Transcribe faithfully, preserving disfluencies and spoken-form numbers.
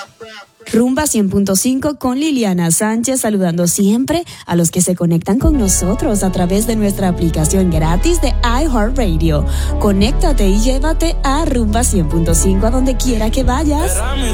Rumba cien punto cinco con Liliana Sánchez, saludando siempre a los que se conectan con nosotros a través de nuestra aplicación gratis de iHeartRadio. Conéctate y llévate a Rumba cien punto cinco a donde quiera que vayas.